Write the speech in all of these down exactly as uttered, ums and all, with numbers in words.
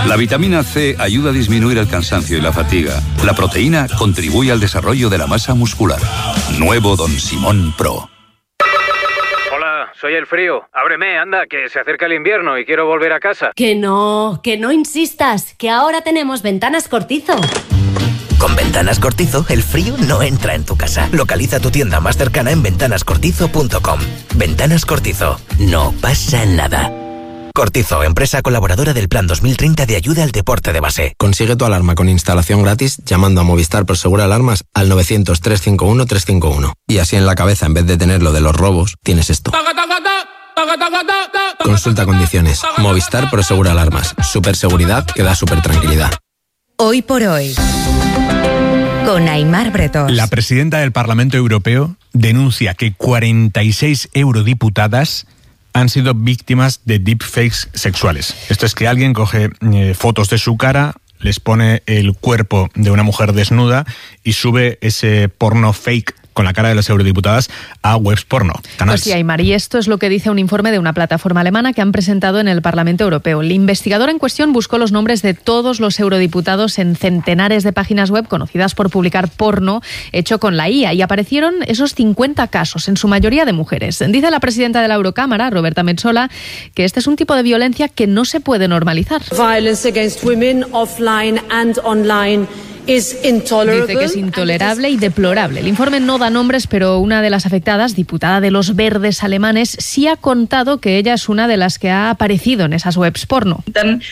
La vitamina C ayuda a disminuir el cansancio y la fatiga. La proteína contribuye al desarrollo de la masa muscular. Nuevo Don Simón Pro. Hola, soy el frío. Ábreme, anda, que se acerca el invierno y quiero volver a casa. Que no, que no insistas, que ahora tenemos Ventanas Cortizo. Con Ventanas Cortizo, el frío no entra en tu casa. Localiza tu tienda más cercana en ventanas cortizo punto com. Ventanas Cortizo. No pasa nada. Cortizo, empresa colaboradora del Plan dos mil treinta de ayuda al deporte de base. Consigue tu alarma con instalación gratis llamando a Movistar Prosegur Alarmas al novecientos, trescientos cincuenta y uno, trescientos cincuenta y uno. Y así en la cabeza, en vez de tener lo de los robos, tienes esto. Consulta condiciones. Movistar Prosegur Alarmas. Superseguridad que da super tranquilidad. Hoy por hoy, con Aimar Bretós. La presidenta del Parlamento Europeo denuncia que cuarenta y seis eurodiputadas han sido víctimas de deepfakes sexuales. Esto es que alguien coge eh, fotos de su cara, les pone el cuerpo de una mujer desnuda y sube ese porno fake con la cara de las eurodiputadas a webs porno, canales. Pues sí, Aymar, y esto es lo que dice un informe de una plataforma alemana que han presentado en el Parlamento Europeo. El investigador en cuestión buscó los nombres de todos los eurodiputados en centenares de páginas web conocidas por publicar porno hecho con la I A y aparecieron esos cincuenta casos, en su mayoría de mujeres. Dice la presidenta de la Eurocámara, Roberta Metsola, que este es un tipo de violencia que no se puede normalizar. Violence against women offline and online. Dice que es intolerable y deplorable. El informe no da nombres, pero una de las afectadas, diputada de los Verdes alemanes, sí ha contado que ella es una de las que ha aparecido en esas webs porno.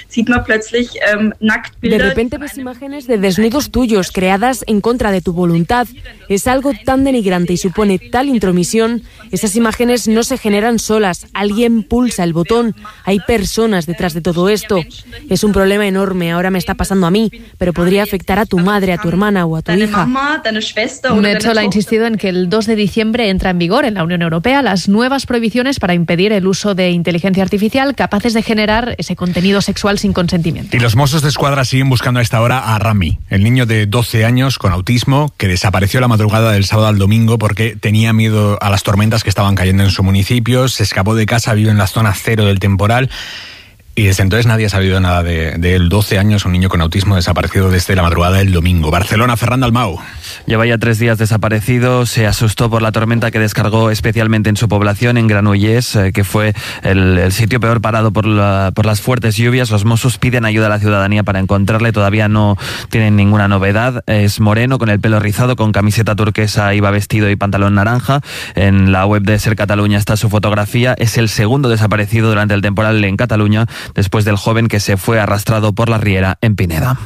De repente ves imágenes de desnudos tuyos creadas en contra de tu voluntad. Es algo tan denigrante y supone tal intromisión. Esas imágenes no se generan solas. Alguien pulsa el botón. Hay personas detrás de todo esto. Es un problema enorme. Ahora me está pasando a mí, pero podría afectar a tu madre, a tu hermana o a tu hija. Metsola ha insistido en que el dos de diciembre entra en vigor en la Unión Europea las nuevas prohibiciones para impedir el uso de inteligencia artificial capaces de generar ese contenido sexual sin consentimiento. Y los Mossos de Escuadra siguen buscando a esta hora a Rami, el niño de doce años con autismo que desapareció la madrugada del sábado al domingo porque tenía miedo a las tormentas que estaban cayendo en su municipio, se escapó de casa, vive en la zona cero del temporal. Y desde entonces nadie ha sabido nada de, de él. doce años, un niño con autismo desaparecido desde la madrugada del domingo. Barcelona, Ferran Dalmau. Lleva ya tres días desaparecido. Se asustó por la tormenta que descargó especialmente en su población, en Granollers, eh, que fue el, el sitio peor parado por, la, por las fuertes lluvias. Los Mossos piden ayuda a la ciudadanía para encontrarle. Todavía no tienen ninguna novedad. Es moreno, con el pelo rizado, con camiseta turquesa, iba vestido y pantalón naranja. En la web de Ser Cataluña está su fotografía. Es el segundo desaparecido durante el temporal en Cataluña, después del joven que se fue arrastrado por la riera en Pineda.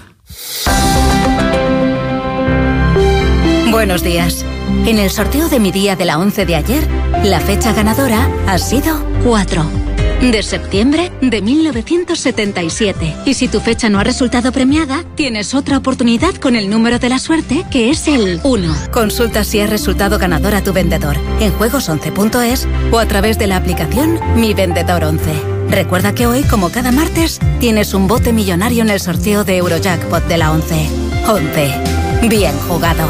Buenos días. En el sorteo de mi día de la once de ayer, la fecha ganadora ha sido cuatro de septiembre de mil novecientos setenta y siete. Y si tu fecha no ha resultado premiada, tienes otra oportunidad con el número de la suerte, que es el uno. Consulta si has resultado ganador a tu vendedor en juegos once punto es o a través de la aplicación Mi Vendedor once. Recuerda que hoy, como cada martes, tienes un bote millonario en el sorteo de Eurojackpot de la once. once. Bien jugado.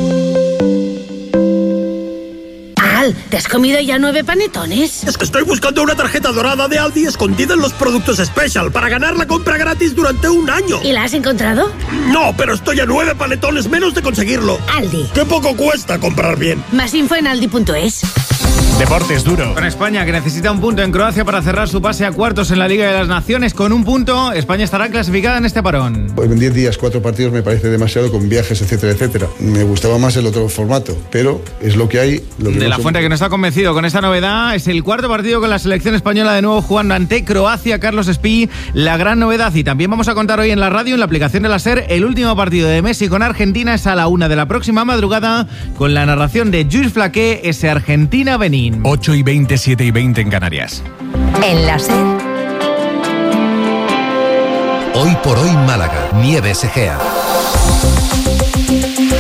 Al, ¿te has comido ya nueve panetones? Es que estoy buscando una tarjeta dorada de Aldi escondida en los productos Special para ganar la compra gratis durante un año. ¿Y la has encontrado? No, pero estoy a nueve panetones menos de conseguirlo. Aldi. Qué poco cuesta comprar bien. Más info en aldi punto es. Deportes duro. Con España, que necesita un punto en Croacia para cerrar su pase a cuartos en la Liga de las Naciones. Con un punto, España estará clasificada en este parón. En diez días, cuatro partidos me parece demasiado, con viajes, etcétera, etcétera. Me gustaba más el otro formato, pero es lo que hay. Lo que de la no Fuente, que no está convencido con esta novedad, es el cuarto partido con la selección española de nuevo jugando ante Croacia. Carlos Espí, la gran novedad. Y también vamos a contar hoy en la radio, en la aplicación de la SER, el último partido de Messi con Argentina. Es a la una de la próxima madrugada, con la narración de Lluís Flaqué, ese Argentina-Benín. ocho y veinte, siete y veinte en Canarias. En la SER. Hoy por hoy Málaga, Nieves Egea.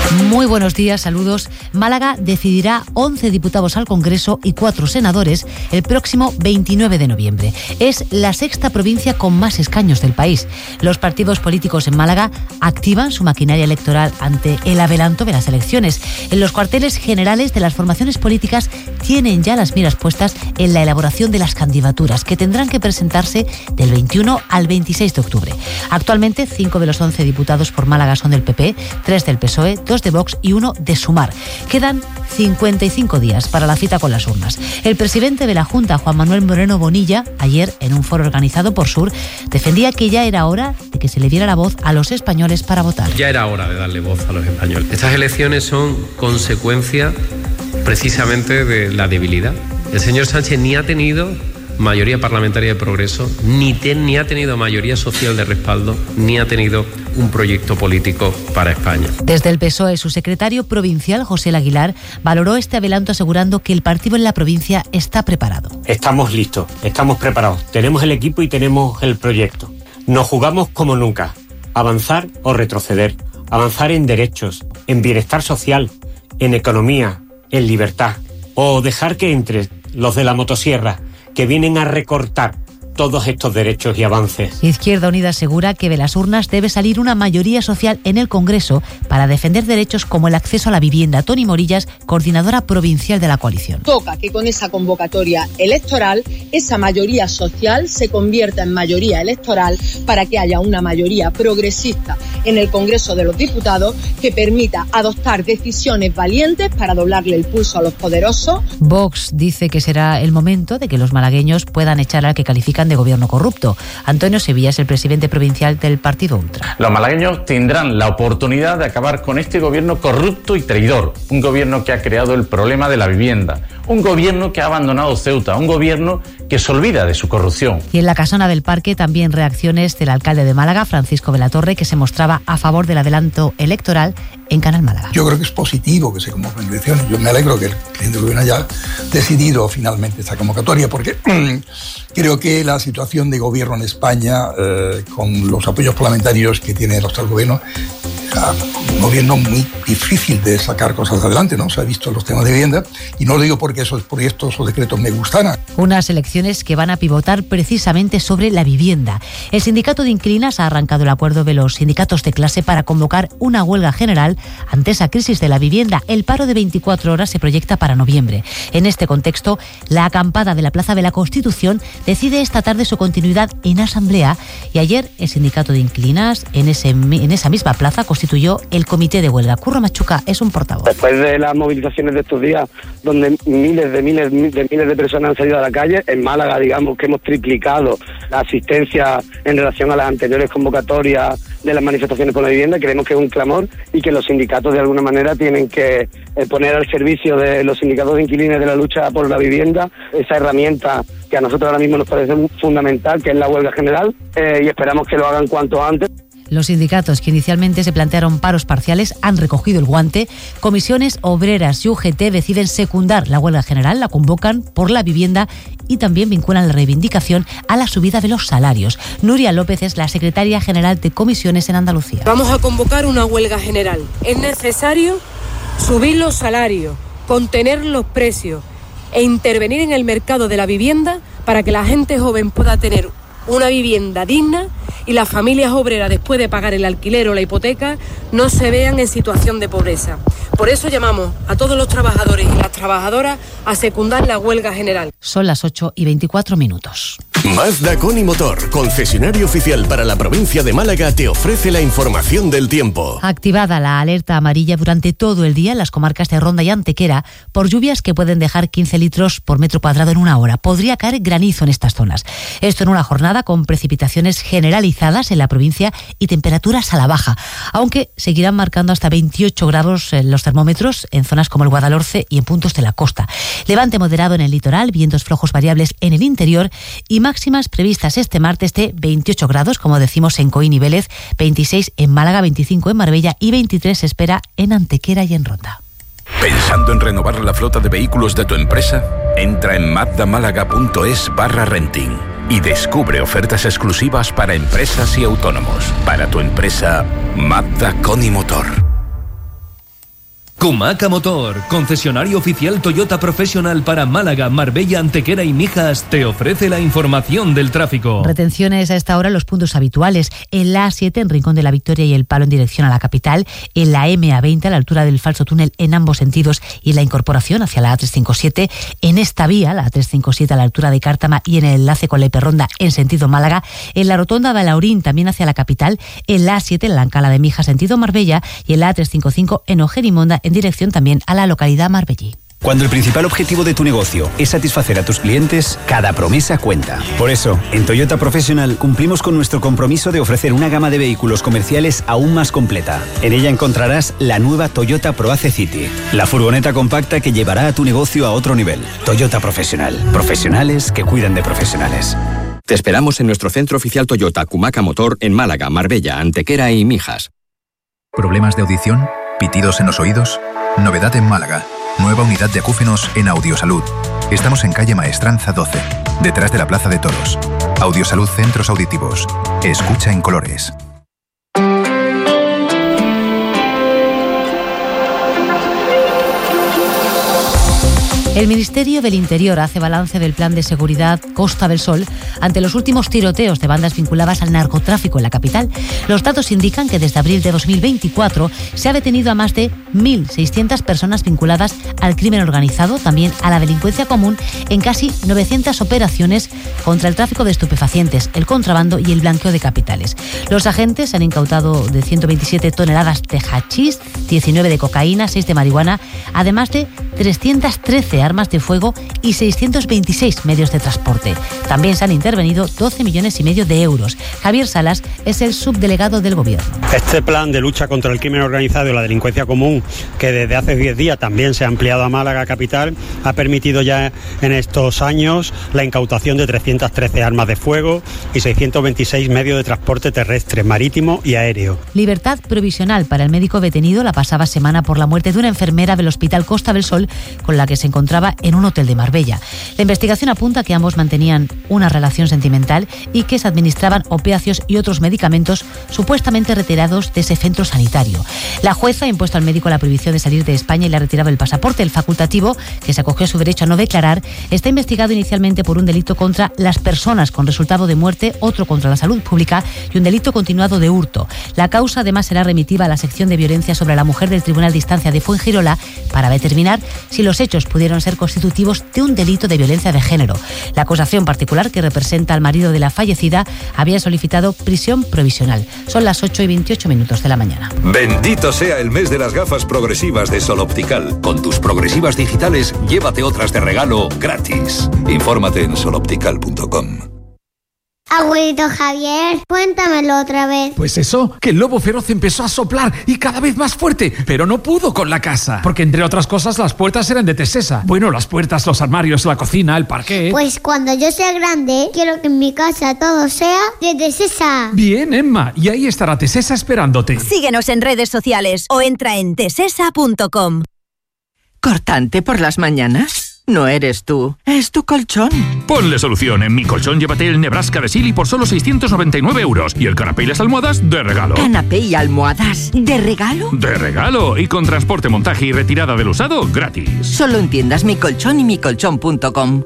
Muy buenos días, saludos. Málaga decidirá once diputados al Congreso y cuatro senadores el próximo veintinueve de noviembre. Es la sexta provincia con más escaños del país. Los partidos políticos en Málaga activan su maquinaria electoral ante el adelanto de las elecciones. En los cuarteles generales de las formaciones políticas tienen ya las miras puestas en la elaboración de las candidaturas, que tendrán que presentarse del veintiuno al veintiséis de octubre. Actualmente, cinco de los once diputados por Málaga son del P P, tres del P S O E, dos de Vox y uno de Sumar. Quedan cincuenta y cinco días para la cita con las urnas. El presidente de la Junta, Juan Manuel Moreno Bonilla, ayer en un foro organizado por Sur, defendía que ya era hora de que se le diera la voz a los españoles para votar. Ya era hora de darle voz a los españoles. Estas elecciones son consecuencia precisamente de la debilidad. El señor Sánchez ni ha tenido mayoría parlamentaria de progreso, ni, te, ni ha tenido mayoría social de respaldo, ni ha tenido un proyecto político para España. Desde el P S O E, su secretario provincial, José Aguilar, valoró este adelanto asegurando que el partido en la provincia está preparado. Estamos listos, estamos preparados, tenemos el equipo y tenemos el proyecto. Nos jugamos como nunca, avanzar o retroceder, avanzar en derechos, en bienestar social, en economía, en libertad, o dejar que entre los de la motosierra, que vienen a recortar todos estos derechos y avances. Izquierda Unida asegura que de las urnas debe salir una mayoría social en el Congreso para defender derechos como el acceso a la vivienda. Toni Morillas, coordinadora provincial de la coalición. Toca que con esa convocatoria electoral, esa mayoría social se convierta en mayoría electoral para que haya una mayoría progresista en el Congreso de los Diputados que permita adoptar decisiones valientes para doblarle el pulso a los poderosos. Vox dice que será el momento de que los malagueños puedan echar al que califican de gobierno corrupto. Antonio Sevilla es el presidente provincial del Partido Ultra. Los malagueños tendrán la oportunidad de acabar con este gobierno corrupto y traidor, un gobierno que ha creado el problema de la vivienda, un gobierno que ha abandonado Ceuta, un gobierno que se olvida de su corrupción. Y en la Casona del Parque también reacciones del alcalde de Málaga, Francisco de la Torre, que se mostraba a favor del adelanto electoral en Canal Málaga. Yo creo que es positivo que se convoquen elecciones. Yo me alegro que el presidente del gobierno haya decidido finalmente esta convocatoria, porque creo que la situación de gobierno en España, eh, con los apoyos parlamentarios que tiene el actual gobierno, un gobierno muy difícil de sacar cosas adelante, ¿no? Se ha visto los temas de vivienda, y no lo digo porque esos proyectos o decretos me gustaran. Unas elecciones que van a pivotar precisamente sobre la vivienda. El sindicato de inquilinas ha arrancado el acuerdo de los sindicatos de clase para convocar una huelga general ante esa crisis de la vivienda. El paro de veinticuatro horas se proyecta para noviembre. En este contexto, la acampada de la Plaza de la Constitución decide esta tarde su continuidad en asamblea, y ayer el sindicato de inquilinas en, ese, en esa misma plaza constituyó el comité de huelga. Curro Machuca es un portavoz. Después de las movilizaciones de estos días, donde miles de miles de miles de personas han salido a la calle, en Málaga, digamos que hemos triplicado la asistencia en relación a las anteriores convocatorias de las manifestaciones por la vivienda. Creemos que es un clamor y que los sindicatos de alguna manera tienen que eh, poner al servicio de los sindicatos de inquilinos de la lucha por la vivienda esa herramienta que a nosotros ahora mismo nos parece fundamental, que es la huelga general, eh, y esperamos que lo hagan cuanto antes. Los sindicatos que inicialmente se plantearon paros parciales han recogido el guante. Comisiones Obreras y U G T deciden secundar la huelga general, la convocan por la vivienda y también vinculan la reivindicación a la subida de los salarios. Nuria López es la secretaria general de Comisiones en Andalucía. Vamos a convocar una huelga general. Es necesario subir los salarios, contener los precios e intervenir en el mercado de la vivienda para que la gente joven pueda tener una vivienda digna y las familias obreras, después de pagar el alquiler o la hipoteca, no se vean en situación de pobreza. Por eso llamamos a todos los trabajadores y las trabajadoras a secundar la huelga general. Son las ocho y veinticuatro minutos. Mazda Coni Motor, concesionario oficial para la provincia de Málaga, te ofrece la información del tiempo. Activada la alerta amarilla durante todo el día en las comarcas de Ronda y Antequera por lluvias que pueden dejar quince litros por metro cuadrado en una hora. Podría caer granizo en estas zonas. Esto en una jornada con precipitaciones generalizadas en la provincia y temperaturas a la baja, aunque seguirán marcando hasta veintiocho grados en los termómetros en zonas como el Guadalhorce y en puntos de la costa. Levante moderado en el litoral, vientos flojos variables en el interior y máximas previstas este martes de veintiocho grados, como decimos en Coín y Vélez, veintiséis en Málaga, veinticinco en Marbella y veintitrés se espera en Antequera y en Ronda. ¿Pensando en renovar la flota de vehículos de tu empresa? Entra en mazdamálaga.es barra renting y descubre ofertas exclusivas para empresas y autónomos. Para tu empresa, Mazda Coni Motor. Kumaca Motor, concesionario oficial Toyota Professional para Málaga, Marbella, Antequera y Mijas, te ofrece la información del tráfico. Retenciones a esta hora en los puntos habituales. En la A siete, en Rincón de la Victoria y El Palo en dirección a la capital. En la M A veinte, a la altura del falso túnel en ambos sentidos y la incorporación hacia la A trescientos cincuenta y siete. En esta vía, la A trescientos cincuenta y siete a la altura de Cártama y en el enlace con la Hiperronda en sentido Málaga. En la rotonda de Alaurín, también hacia la capital. En la A siete, en la Ancala de Mijas, sentido Marbella. Y en la A trescientos cincuenta y cinco, en Ojerimonda, en dirección también a la localidad marbellí. Cuando el principal objetivo de tu negocio es satisfacer a tus clientes, cada promesa cuenta. Por eso, en Toyota Professional cumplimos con nuestro compromiso de ofrecer una gama de vehículos comerciales aún más completa. En ella encontrarás la nueva Toyota ProAce City, la furgoneta compacta que llevará a tu negocio a otro nivel. Toyota Professional, profesionales que cuidan de profesionales. Te esperamos en nuestro centro oficial Toyota Kumaca Motor en Málaga, Marbella, Antequera y Mijas. ¿Problemas de audición? ¿Pitidos en los oídos? Novedad en Málaga. Nueva unidad de acúfenos en Audiosalud. Estamos en calle Maestranza doce, detrás de la Plaza de Toros. Audiosalud Centros Auditivos. Escucha en colores. El Ministerio del Interior hace balance del plan de seguridad Costa del Sol ante los últimos tiroteos de bandas vinculadas al narcotráfico en la capital. Los datos indican que desde abril de dos mil veinticuatro se ha detenido a más de mil seiscientas personas vinculadas al crimen organizado, también a la delincuencia común, en casi novecientas operaciones contra el tráfico de estupefacientes, el contrabando y el blanqueo de capitales. Los agentes han incautado de ciento veintisiete toneladas de hachís, diecinueve de cocaína, seis de marihuana, además de trescientas trece armas de fuego y seiscientos veintiséis medios de transporte. También se han intervenido doce millones y medio de euros. Javier Salas es el subdelegado del Gobierno. Este plan de lucha contra el crimen organizado y la delincuencia común, que desde hace diez días también se ha ampliado a Málaga capital, ha permitido ya en estos años la incautación de trescientas trece armas de fuego y seiscientos veintiséis medios de transporte terrestre, marítimo y aéreo. Libertad provisional para el médico detenido la pasada semana por la muerte de una enfermera del Hospital Costa del Sol con la que se encontraba en un hotel de Marbella. La investigación apunta que ambos mantenían una relación sentimental y que se administraban opiáceos y otros medicamentos supuestamente retirados de ese centro sanitario. La jueza ha impuesto al médico la prohibición de salir de España y le ha retirado el pasaporte. El facultativo, que se acogió a su derecho a no declarar, está investigado inicialmente por un delito contra las personas con resultado de muerte, otro contra la salud pública y un delito continuado de hurto. La causa además será remitiva a la sección de violencia sobre la mujer del Tribunal de Instancia de Fuengirola para determinar si los hechos pudieron ser constitutivos de un delito de violencia de género. La acusación particular, que representa al marido de la fallecida, había solicitado prisión provisional. Son las ocho y veintiocho minutos de la mañana. Bendito sea el mes de las gafas progresivas de Sol Optical. Con tus progresivas digitales, llévate otras de regalo gratis. Infórmate en sol optical punto com. Abuelito Javier, cuéntamelo otra vez. Pues eso, que el lobo feroz empezó a soplar y cada vez más fuerte, pero no pudo con la casa, porque entre otras cosas las puertas eran de Tesesa. Bueno, las puertas, los armarios, la cocina, el parquet. Pues cuando yo sea grande, quiero que en mi casa todo sea de Tesesa. Bien, Emma, y ahí estará Tesesa esperándote. Síguenos en redes sociales o entra en tesesa punto com. ¿Cortante por las mañanas? No eres tú, es tu colchón. Ponle solución. En Mi Colchón llévate el Nebraska de Silly por solo seiscientos noventa y nueve euros y el canapé y las almohadas de regalo. ¿Canapé y almohadas de regalo? De regalo y con transporte, montaje y retirada del usado gratis. Solo en tiendas Mi Colchón y mi colchón punto com.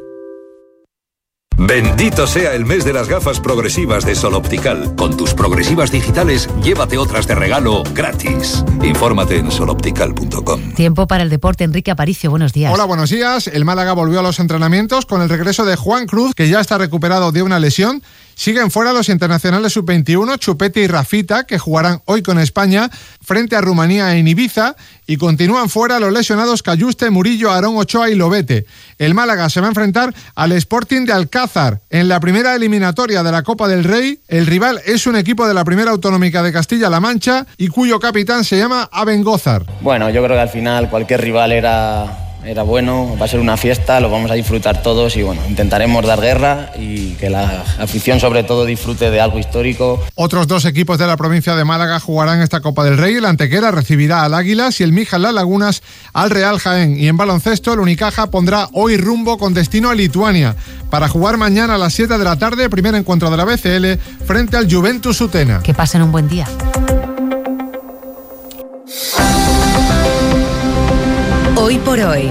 Bendito sea el mes de las gafas progresivas de Sol Optical. Con tus progresivas digitales, llévate otras de regalo gratis. Infórmate en sol optical punto com. Tiempo para el deporte. Enrique Aparicio, buenos días. Hola, buenos días. El Málaga volvió a los entrenamientos con el regreso de Juan Cruz, que ya está recuperado de una lesión. Siguen fuera los internacionales sub veintiuno, Chupete y Rafita, que jugarán hoy con España frente a Rumanía en Ibiza, y continúan fuera los lesionados Cayuste, Murillo, Aarón Ochoa y Lobete. El Málaga se va a enfrentar al Sporting de Alcázar en la primera eliminatoria de la Copa del Rey. El rival es un equipo de la Primera Autonómica de Castilla-La Mancha y cuyo capitán se llama Abengózar. Bueno, yo creo que al final cualquier rival era... Era bueno, va a ser una fiesta, lo vamos a disfrutar todos y bueno, intentaremos dar guerra y que la afición sobre todo disfrute de algo histórico. Otros dos equipos de la provincia de Málaga jugarán esta Copa del Rey. El Antequera recibirá al Águilas y el Mijas Las Lagunas al Real Jaén. Y en baloncesto, el Unicaja pondrá hoy rumbo con destino a Lituania para jugar mañana a las siete de la tarde, primer encuentro de la B C L frente al Juventus Utena. Que pasen un buen día. por hoy.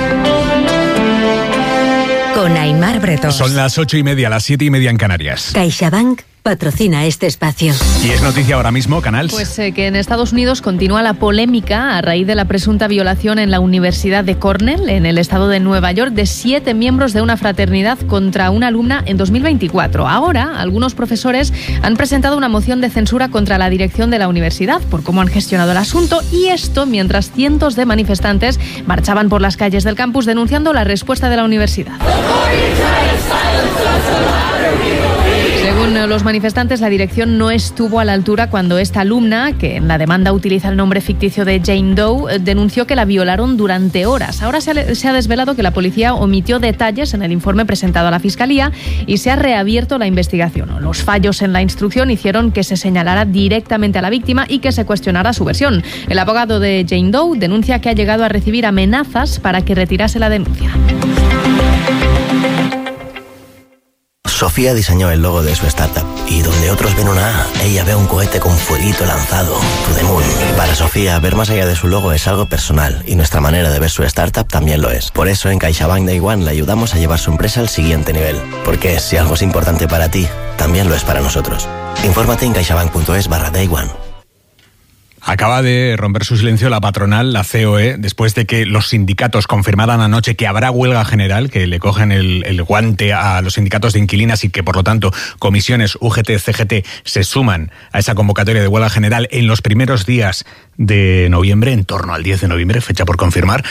Con Aimar Bretón. Son las ocho y media, las siete y media en Canarias. CaixaBank patrocina este espacio. Y es noticia ahora mismo, Canals. Pues eh, que en Estados Unidos continúa la polémica a raíz de la presunta violación en la Universidad de Cornell, en el estado de Nueva York, de siete miembros de una fraternidad contra una alumna en dos mil veinticuatro. Ahora, algunos profesores han presentado una moción de censura contra la dirección de la universidad por cómo han gestionado el asunto, y esto mientras cientos de manifestantes marchaban por las calles del campus denunciando la respuesta de la universidad. Según los manifestantes, la dirección no estuvo a la altura cuando esta alumna, que en la demanda utiliza el nombre ficticio de Jane Doe, denunció que la violaron durante horas. Ahora se ha, se ha desvelado que la policía omitió detalles en el informe presentado a la Fiscalía y se ha reabierto la investigación. Los fallos en la instrucción hicieron que se señalara directamente a la víctima y que se cuestionara su versión. El abogado de Jane Doe denuncia que ha llegado a recibir amenazas para que retirase la denuncia. Sofía diseñó el logo de su startup y donde otros ven una A, ella ve un cohete con fueguito lanzado, to the moon. Para Sofía, ver más allá de su logo es algo personal y nuestra manera de ver su startup también lo es. Por eso en CaixaBank Day One le ayudamos a llevar su empresa al siguiente nivel. Porque si algo es importante para ti, también lo es para nosotros. Infórmate en caixabank.es barra Day One. Acaba de romper su silencio la patronal, la C O E, después de que los sindicatos confirmaran anoche que habrá huelga general, que le cogen el, el guante a los sindicatos de inquilinas y que, por lo tanto, comisiones U G T, C G T se suman a esa convocatoria de huelga general en los primeros días de noviembre, en torno al diez de noviembre, fecha por confirmar.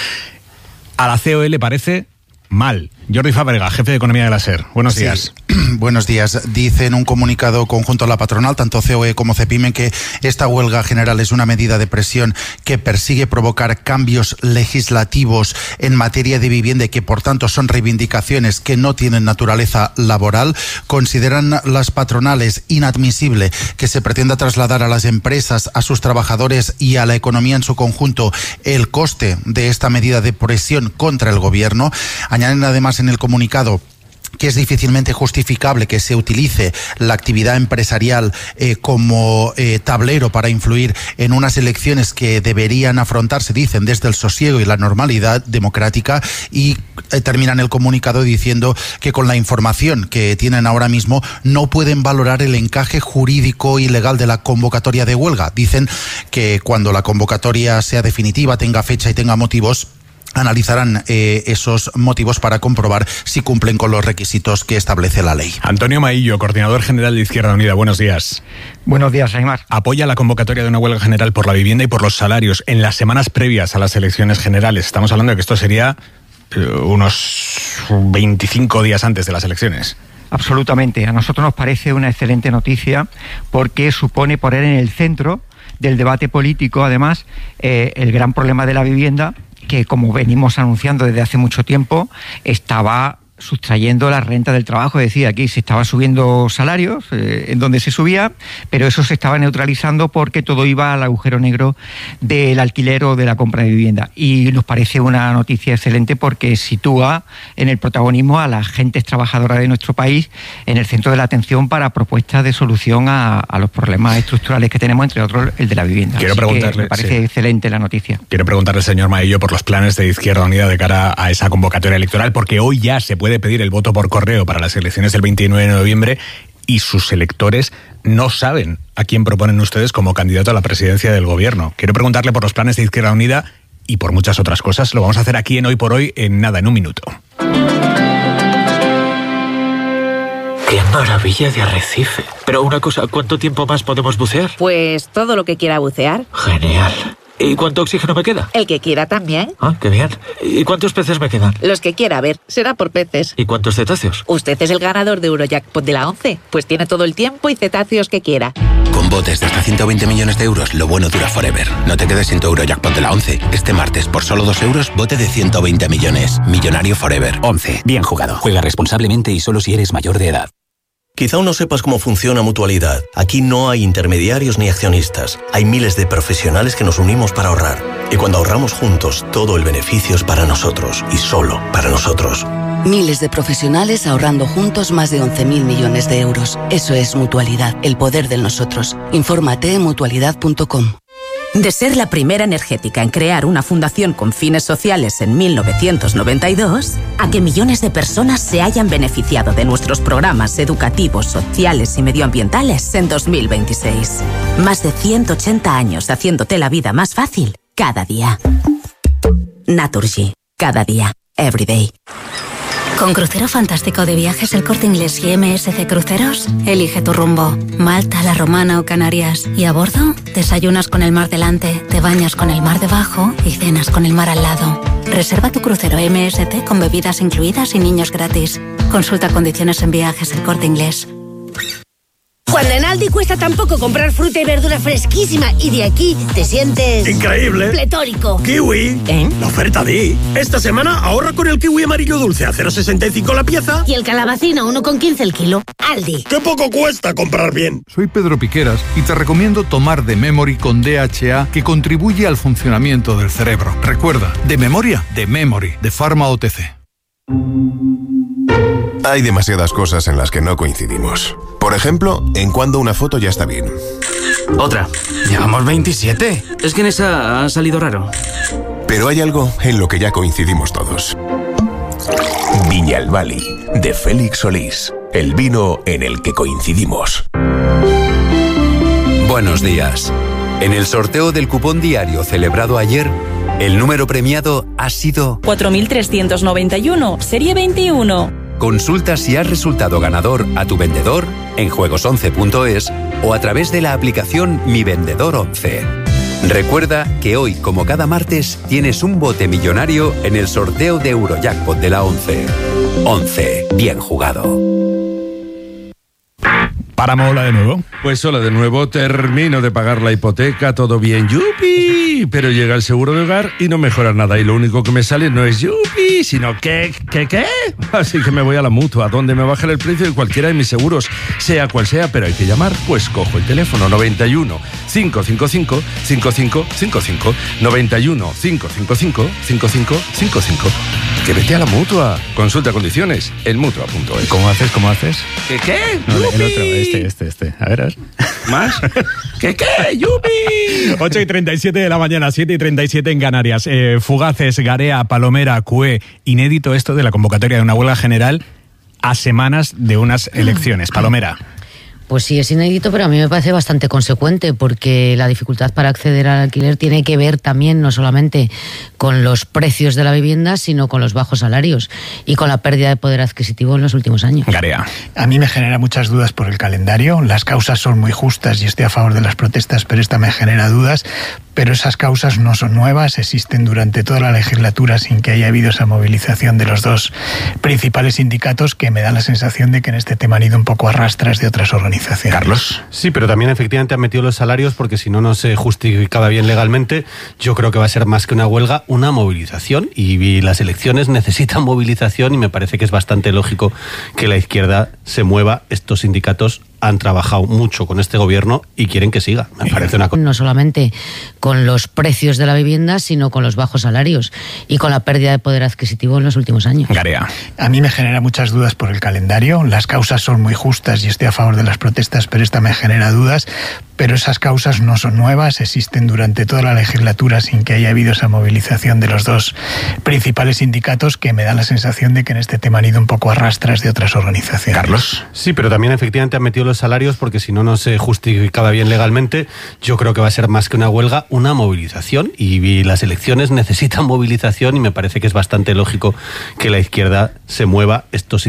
A la C O E le parece mal. Jordi Fábrega, jefe de Economía de la SER. Buenos sí. días. Buenos días. Dice en un comunicado conjunto a la patronal, tanto C O E como CEPIME, que esta huelga general es una medida de presión que persigue provocar cambios legislativos en materia de vivienda y que, por tanto, son reivindicaciones que no tienen naturaleza laboral. Consideran las patronales inadmisible que se pretenda trasladar a las empresas, a sus trabajadores y a la economía en su conjunto el coste de esta medida de presión contra el gobierno. Añaden además en el comunicado que es difícilmente justificable que se utilice la actividad empresarial eh, como eh, tablero para influir en unas elecciones que deberían afrontarse, dicen, desde el sosiego y la normalidad democrática, y eh, terminan el comunicado diciendo que con la información que tienen ahora mismo no pueden valorar el encaje jurídico y legal de la convocatoria de huelga. Dicen que cuando la convocatoria sea definitiva, tenga fecha y tenga motivos, analizarán eh, esos motivos para comprobar si cumplen con los requisitos que establece la ley. Antonio Maillo, coordinador general de Izquierda Unida. Buenos días. Buenos días, Aimar. Apoya la convocatoria de una huelga general por la vivienda y por los salarios en las semanas previas a las elecciones generales. Estamos hablando de que esto sería eh, unos veinticinco días antes de las elecciones. Absolutamente. A nosotros nos parece una excelente noticia porque supone poner en el centro del debate político, además, eh, el gran problema de la vivienda, que, como venimos anunciando desde hace mucho tiempo, estaba sustrayendo la renta del trabajo. Es decir, aquí se estaba subiendo salarios, eh, en donde se subía, pero eso se estaba neutralizando porque todo iba al agujero negro del alquiler o de la compra de vivienda. Y nos parece una noticia excelente porque sitúa en el protagonismo a las gentes trabajadoras de nuestro país en el centro de la atención para propuestas de solución a, a los problemas estructurales que tenemos, entre otros el de la vivienda. Quiero Así preguntarle, que me parece sí. excelente la noticia. Quiero preguntarle, señor Maillo, por los planes de Izquierda Unida de cara a esa convocatoria electoral, porque hoy ya se puede de pedir el voto por correo para las elecciones del veintinueve de noviembre y sus electores no saben a quién proponen ustedes como candidato a la presidencia del gobierno. Quiero preguntarle por los planes de Izquierda Unida y por muchas otras cosas. Lo vamos a hacer aquí en Hoy por Hoy en nada, en un minuto. ¡Qué maravilla de arrecife! Pero una cosa, ¿cuánto tiempo más podemos bucear? Pues todo lo que quiera bucear. Genial. ¿Y cuánto oxígeno me queda? El que quiera también. Ah, qué bien. ¿Y cuántos peces me quedan? Los que quiera, a ver, será por peces. ¿Y cuántos cetáceos? Usted es el ganador de Eurojackpot de la once, pues tiene todo el tiempo y cetáceos que quiera. Con botes de hasta ciento veinte millones de euros, lo bueno dura forever. No te quedes sin tu Eurojackpot de la once. Este martes, por solo dos euros, bote de ciento veinte millones. Millonario forever. once. Bien jugado. Juega responsablemente y solo si eres mayor de edad. Quizá aún no sepas cómo funciona Mutualidad. Aquí no hay intermediarios ni accionistas. Hay miles de profesionales que nos unimos para ahorrar. Y cuando ahorramos juntos, todo el beneficio es para nosotros y solo para nosotros. Miles de profesionales ahorrando juntos más de once mil millones de euros. Eso es Mutualidad, el poder del nosotros. Infórmate en mutualidad punto com. De ser la primera energética en crear una fundación con fines sociales en mil novecientos noventa y dos, a que millones de personas se hayan beneficiado de nuestros programas educativos, sociales y medioambientales en dos mil veintiséis. Más de ciento ochenta años haciéndote la vida más fácil cada día. Naturgy. Cada día. Every day. Con Crucero Fantástico de Viajes El Corte Inglés y M S C Cruceros, elige tu rumbo. Malta, La Romana o Canarias. Y a bordo, desayunas con el mar delante, te bañas con el mar debajo y cenas con el mar al lado. Reserva tu crucero M S C con bebidas incluidas y niños gratis. Consulta condiciones en Viajes El Corte Inglés. Cuando en Aldi cuesta tan poco comprar fruta y verdura fresquísima y de aquí te sientes... ¡increíble! ¡Pletórico! ¡Kiwi! ¿Eh? La oferta di. Esta semana ahorra con el kiwi amarillo dulce a cero coma sesenta y cinco la pieza. Y el calabacín a uno coma quince el kilo. Aldi. ¡Qué poco cuesta comprar bien! Soy Pedro Piqueras y te recomiendo tomar The Memory con D H A, que contribuye al funcionamiento del cerebro. Recuerda, de memoria, The Memory, de Pharma O T C. Hay demasiadas cosas en las que no coincidimos. Por ejemplo, en cuando una foto ya está bien. Otra. Llevamos veintisiete. Es que en esa ha salido raro. Pero hay algo en lo que ya coincidimos todos. Viñalbali, de Félix Solís. El vino en el que coincidimos. Buenos días. En el sorteo del cupón diario celebrado ayer, el número premiado ha sido cuatro mil trescientos noventa y uno, serie veintiuno. Consulta si has resultado ganador a tu vendedor en juegos once punto es o a través de la aplicación Mi Vendedor once. Recuerda que hoy, como cada martes, tienes un bote millonario en el sorteo de Eurojackpot de la once. once. Bien jugado. Páramo, hola de nuevo. Pues hola de nuevo, termino de pagar la hipoteca, todo bien, yupi, pero llega el seguro de hogar y no mejora nada y lo único que me sale no es yupi, sino que, ¿qué, qué? Así que me voy a la Mutua, donde me bajan el precio de cualquiera de mis seguros, sea cual sea, pero hay que llamar, pues cojo el teléfono noventa y uno, cinco cinco cinco, cinco cinco cinco cinco, noventa y uno, cinco cinco cinco, cinco cinco cinco cinco. Que vete a la Mutua, consulta condiciones en mutua punto es. ¿Cómo haces? ¿Cómo haces? ¿Qué qué? No, el otro, este, este, este. A ver, a ver. ¿Más? ¿Qué qué? ¡Yupi! ocho y treinta y siete de la mañana, siete y treinta y siete en Canarias. Eh, Fugaces, Garea, Palomera, Cue. Inédito esto de la convocatoria de una huelga general a semanas de unas elecciones. Palomera. Pues sí, es inédito, pero a mí me parece bastante consecuente, porque la dificultad para acceder al alquiler tiene que ver también no solamente con los precios de la vivienda, sino con los bajos salarios y con la pérdida de poder adquisitivo en los últimos años. Garea. A mí me genera muchas dudas por el calendario. Las causas son muy justas y estoy a favor de las protestas, pero esta me genera dudas. Pero esas causas no son nuevas, existen durante toda la legislatura sin que haya habido esa movilización de los dos principales sindicatos, que me da la sensación de que en este tema han ido un poco a rastras de otras organizaciones. Carlos. Sí, pero también efectivamente han metido los salarios porque si no, no se justificaba bien legalmente. Yo creo que va a ser más que una huelga, una movilización, y las elecciones necesitan movilización y me parece que es bastante lógico que la izquierda se mueva. Estos sindicatos han trabajado mucho con este gobierno y quieren que siga. Me parece una cosa. No solamente con los precios de la vivienda, sino con los bajos salarios y con la pérdida de poder adquisitivo en los últimos años. Garea. A mí me genera muchas dudas por el calendario. Las causas son muy justas y estoy a favor de las protestas, pero esta me genera dudas. Pero esas causas no son nuevas, existen durante toda la legislatura sin que haya habido esa movilización de los dos principales sindicatos, que me da la sensación de que en este tema han ido un poco a rastras de otras organizaciones. Carlos. Sí, pero también efectivamente han metido los salarios porque si no, no se justificaba bien legalmente. Yo creo que va a ser más que una huelga, una movilización, y las elecciones necesitan movilización y me parece que es bastante lógico que la izquierda se mueva. Estos